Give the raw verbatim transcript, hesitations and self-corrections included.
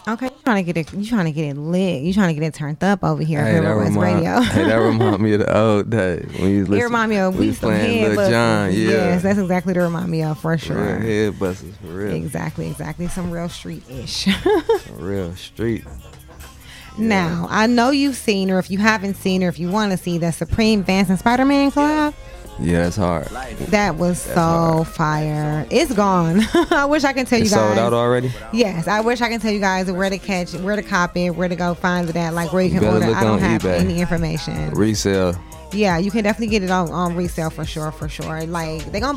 Okay, you trying to get it? You trying to get it lit? You trying to get it turned up over here? Hey, at that West remind, Radio. hey, that remind me of the old day when you listen. It remind me of we we was some playing head Lil busters. Jon. Yeah, Yes, that's exactly to remind me of for sure. real head busters for real. Exactly, exactly. Some real street ish. Some real street. Now, I know you've seen her. If you haven't seen her, if you want to see the Supreme Vance and Spider-Man collab, Yeah, that's hard. that was That's so hard. fire. It's gone. I wish I could tell It's you guys. sold out already. Yes, I wish I can tell you guys where to catch, where to cop it, where to go find it at, like where you You can better order. look I don't on have eBay. any information. Resale. Yeah, you can definitely get it on, on resale for sure, for sure. Like they gonna